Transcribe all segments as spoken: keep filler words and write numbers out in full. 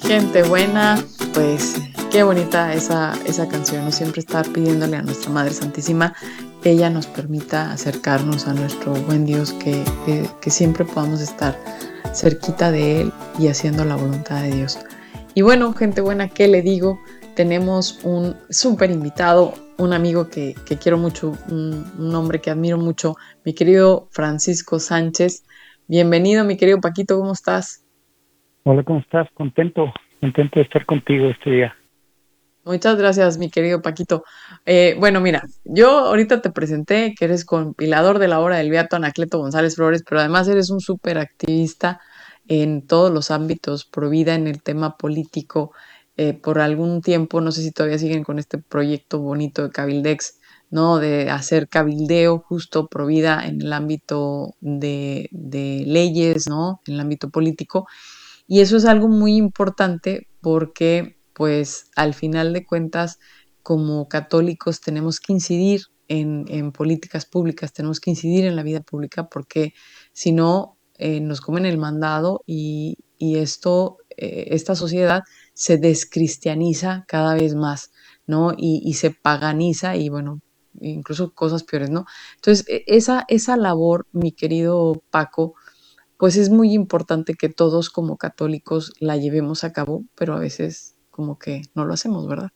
Gente buena, pues qué bonita esa, esa canción, ¿no? Siempre estar pidiéndole a nuestra Madre Santísima que ella nos permita acercarnos a nuestro buen Dios, que, que, que siempre podamos estar cerquita de Él y haciendo la voluntad de Dios. Y bueno, gente buena, ¿qué le digo? Tenemos un súper invitado, un amigo que, que quiero mucho, un, un hombre que admiro mucho, mi querido Francisco Sánchez. Bienvenido, mi querido Paquito, ¿cómo estás? Hola, ¿cómo estás? Contento, contento de estar contigo este día. Muchas gracias, mi querido Paquito. Eh, bueno, mira, yo ahorita te presenté que eres compilador de la obra del Beato Anacleto González Flores, pero además eres un súper activista en todos los ámbitos, pro vida en el tema político. Eh, por algún tiempo, no sé si todavía siguen con este proyecto bonito de Cabildex, ¿no? De hacer cabildeo justo pro vida en el ámbito de, de leyes, ¿no? En el ámbito político. Y eso es algo muy importante porque, pues, al final de cuentas, como católicos tenemos que incidir en, en políticas públicas, tenemos que incidir en la vida pública porque si no, eh, nos comen el mandado y, y esto, eh, esta sociedad se descristianiza cada vez más, ¿no? Y, y se paganiza y, bueno, incluso cosas peores, ¿no? Entonces, e- esa, esa labor, mi querido Paco, pues es muy importante que todos como católicos la llevemos a cabo, pero a veces como que no lo hacemos, ¿verdad?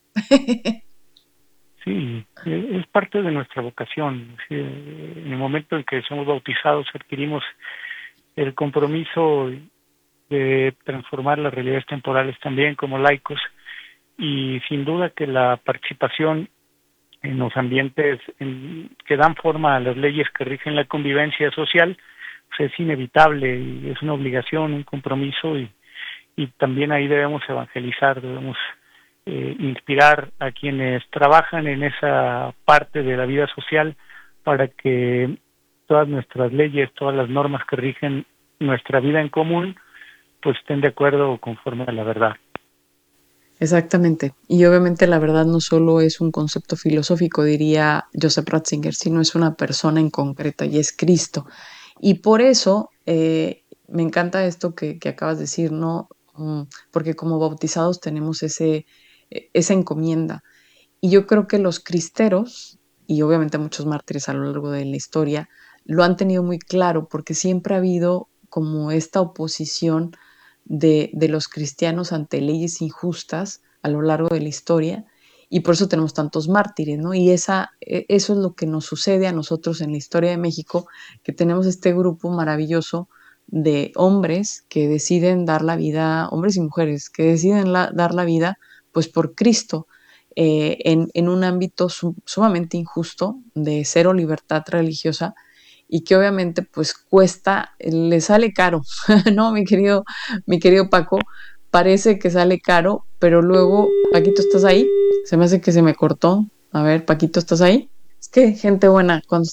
Sí, eh, es parte de nuestra vocación. Sí, eh, en el momento en que somos bautizados adquirimos el compromiso de transformar las realidades temporales también como laicos, y sin duda que la participación en los ambientes en- que dan forma a las leyes que rigen la convivencia social pues es inevitable y es una obligación, un compromiso, y, y también ahí debemos evangelizar, debemos eh, inspirar a quienes trabajan en esa parte de la vida social para que todas nuestras leyes, todas las normas que rigen nuestra vida en común, pues estén de acuerdo conforme a la verdad. Exactamente. Y obviamente la verdad no solo es un concepto filosófico, diría Joseph Ratzinger, sino es una persona en concreto y es Cristo. Y por eso eh, me encanta esto que, que acabas de decir, ¿no? Mm, Porque como bautizados tenemos ese, eh, esa encomienda. Y yo creo que los cristeros, y obviamente muchos mártires a lo largo de la historia, lo han tenido muy claro porque siempre ha habido como esta oposición de, de los cristianos ante leyes injustas a lo largo de la historia y por eso tenemos tantos mártires, ¿no? Y esa, e- eso es lo que nos sucede a nosotros en la historia de México, que tenemos este grupo maravilloso de hombres que deciden dar la vida, hombres y mujeres, que deciden la- dar la vida pues por Cristo, eh, en, en, un ámbito su, sumamente injusto de cero libertad religiosa y que obviamente pues cuesta, le sale caro, ¿no? Mi querido, mi querido Paco, parece que sale caro, pero luego, Paquito, ¿estás ahí? Se me hace que se me cortó. A ver, Paquito, ¿estás ahí? Es que gente buena, cuando